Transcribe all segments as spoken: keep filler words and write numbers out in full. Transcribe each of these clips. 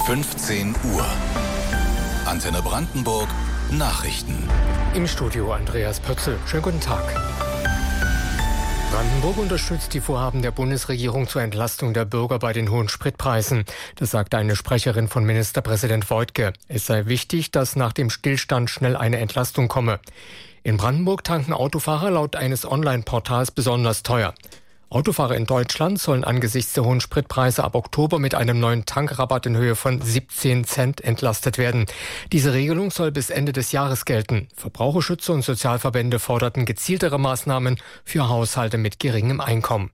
fünfzehn Uhr. Antenne Brandenburg Nachrichten. Im Studio Andreas Pötzl. Schönen guten Tag. Brandenburg unterstützt die Vorhaben der Bundesregierung zur Entlastung der Bürger bei den hohen Spritpreisen. Das sagte eine Sprecherin von Ministerpräsident Woidke. Es sei wichtig, dass nach dem Stillstand schnell eine Entlastung komme. In Brandenburg tanken Autofahrer laut eines Online-Portals besonders teuer. Autofahrer in Deutschland sollen angesichts der hohen Spritpreise ab Oktober mit einem neuen Tankrabatt in Höhe von siebzehn Cent entlastet werden. Diese Regelung soll bis Ende des Jahres gelten. Verbraucherschützer und Sozialverbände forderten gezieltere Maßnahmen für Haushalte mit geringem Einkommen.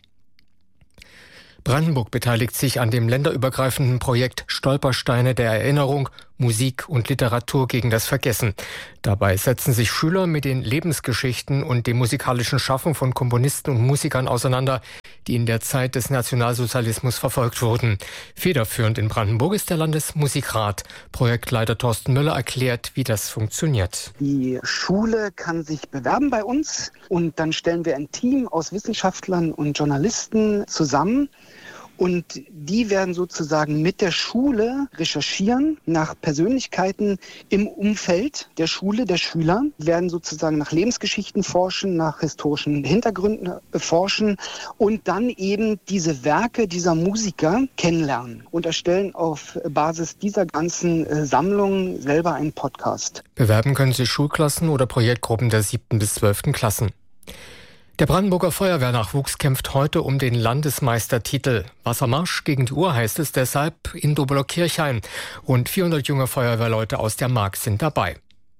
Brandenburg beteiligt sich an dem länderübergreifenden Projekt Stolpersteine der Erinnerung, Musik und Literatur gegen das Vergessen. Dabei setzen sich Schüler mit den Lebensgeschichten und dem musikalischen Schaffen von Komponisten und Musikern auseinander, die in der Zeit des Nationalsozialismus verfolgt wurden. Federführend in Brandenburg ist der Landesmusikrat. Projektleiter Thorsten Müller erklärt, wie das funktioniert. Die Schule kann sich bewerben bei uns und dann stellen wir ein Team aus Wissenschaftlern und Journalisten zusammen. Und die werden sozusagen mit der Schule recherchieren nach Persönlichkeiten im Umfeld der Schule, der Schüler, werden sozusagen nach Lebensgeschichten forschen, nach historischen Hintergründen forschen und dann eben diese Werke dieser Musiker kennenlernen und erstellen auf Basis dieser ganzen Sammlung selber einen Podcast. Bewerben können sich Schulklassen oder Projektgruppen der siebten bis zwölften Klassen. Der Brandenburger Feuerwehrnachwuchs kämpft heute um den Landesmeistertitel. Wassermarsch gegen die Uhr heißt es deshalb in Dobelok-Kirchhain. Rund vierhundert junge Feuerwehrleute aus der Mark sind dabei.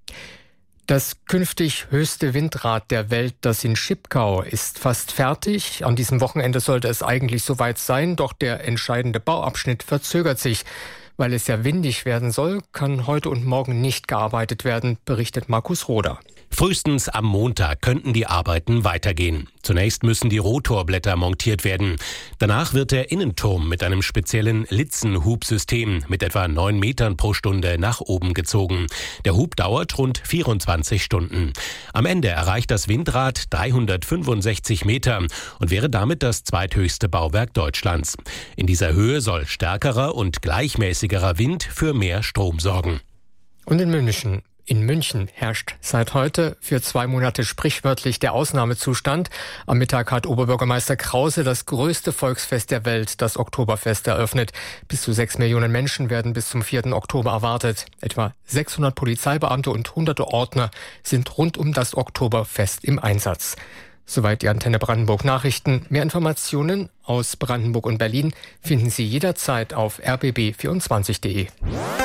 Das künftig höchste Windrad der Welt, das in Schipkau, ist fast fertig. An diesem Wochenende sollte es eigentlich soweit sein, doch der entscheidende Bauabschnitt verzögert sich. Weil es ja windig werden soll, kann heute und morgen nicht gearbeitet werden, berichtet Markus Roder. Frühestens am Montag könnten die Arbeiten weitergehen. Zunächst müssen die Rotorblätter montiert werden. Danach wird der Innenturm mit einem speziellen Litzenhubsystem mit etwa neun Metern pro Stunde nach oben gezogen. Der Hub dauert rund vierundzwanzig Stunden. Am Ende erreicht das Windrad dreihundertfünfundsechzig Meter und wäre damit das zweithöchste Bauwerk Deutschlands. In dieser Höhe soll stärkerer und gleichmäßigerer Wind für mehr Strom sorgen. Und in München In München herrscht seit heute für zwei Monate sprichwörtlich der Ausnahmezustand. Am Mittag hat Oberbürgermeister Krause das größte Volksfest der Welt, das Oktoberfest, eröffnet. Bis zu sechs Millionen Menschen werden bis zum vierten Oktober erwartet. Etwa sechshundert Polizeibeamte und hunderte Ordner sind rund um das Oktoberfest im Einsatz. Soweit die Antenne Brandenburg Nachrichten. Mehr Informationen aus Brandenburg und Berlin finden Sie jederzeit auf r b b vierundzwanzig punkt de.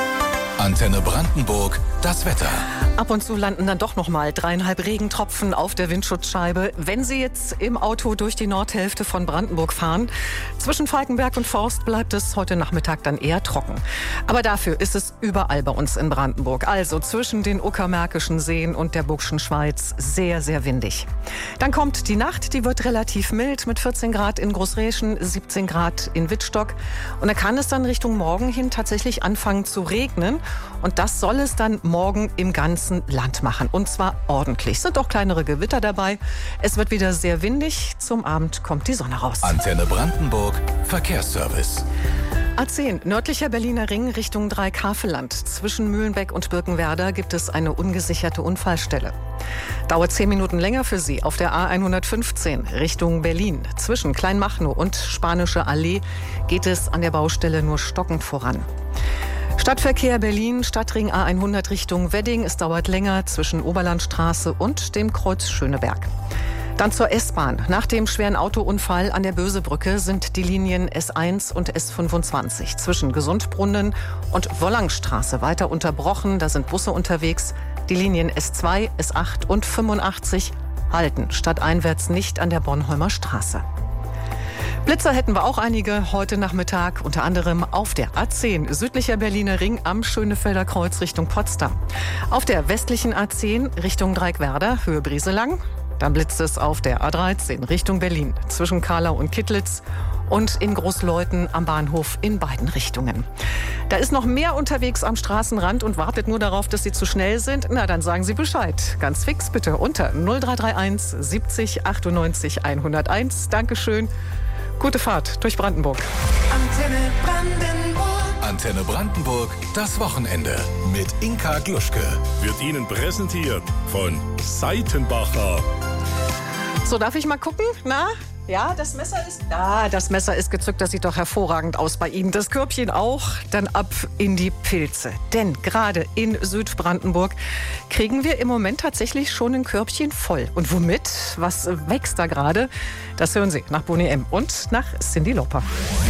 Antenne Brandenburg, das Wetter. Ab und zu landen dann doch noch mal dreieinhalb Regentropfen auf der Windschutzscheibe, wenn Sie jetzt im Auto durch die Nordhälfte von Brandenburg fahren. Zwischen Falkenberg und Forst bleibt es heute Nachmittag dann eher trocken. Aber dafür ist es überall bei uns in Brandenburg, also zwischen den Uckermärkischen Seen und der Burgschen Schweiz, sehr, sehr windig. Dann kommt die Nacht, die wird relativ mild mit vierzehn Grad in Großräschen, siebzehn Grad in Wittstock. Und da kann es dann Richtung Morgen hin tatsächlich anfangen zu regnen. Und das soll es dann morgen im ganzen Land machen. Und zwar ordentlich. Es sind auch kleinere Gewitter dabei. Es wird wieder sehr windig. Zum Abend kommt die Sonne raus. Antenne Brandenburg, Verkehrsservice. A zehn, nördlicher Berliner Ring Richtung Dreieck-Havelland. Zwischen Mühlenbeck und Birkenwerder gibt es eine ungesicherte Unfallstelle. Dauert zehn Minuten länger für Sie auf der A hundertfünfzehn Richtung Berlin. Zwischen Kleinmachnow und Spanische Allee geht es an der Baustelle nur stockend voran. Stadtverkehr Berlin, Stadtring A hundert Richtung Wedding. Es dauert länger zwischen Oberlandstraße und dem Kreuz Schöneberg. Dann zur S-Bahn. Nach dem schweren Autounfall an der Bösebrücke sind die Linien S eins und S fünfundzwanzig zwischen Gesundbrunnen und Wollangstraße weiter unterbrochen. Da sind Busse unterwegs. Die Linien S zwei, S acht und fünfundachtzig halten stadteinwärts nicht an der Bornholmer Straße. Blitzer hätten wir auch einige heute Nachmittag, unter anderem auf der A zehn, südlicher Berliner Ring am Schönefelder Kreuz Richtung Potsdam. Auf der westlichen A zehn Richtung Dreieckwerder, Höhe Brieselang. Dann blitzt es auf der A dreizehn Richtung Berlin, zwischen Karlau und Kittlitz und in Großleuthen am Bahnhof in beiden Richtungen. Da ist noch mehr unterwegs am Straßenrand und wartet nur darauf, dass Sie zu schnell sind. Na, dann sagen Sie Bescheid. Ganz fix bitte unter null drei drei eins siebzig achtundneunzig hunderteins. Dankeschön. Gute Fahrt durch Brandenburg. Antenne Brandenburg. Antenne Brandenburg, das Wochenende mit Inka Gluschke. Wird Ihnen präsentiert von Seitenbacher. So, darf ich mal gucken? Na? Ja, das Messer ist da. Das Messer ist gezückt. Das sieht doch hervorragend aus bei Ihnen. Das Körbchen auch. Dann ab in die Pilze. Denn gerade in Südbrandenburg kriegen wir im Moment tatsächlich schon ein Körbchen voll. Und womit? Was wächst da gerade? Das hören Sie nach Boni M. und nach Cyndi Lauper.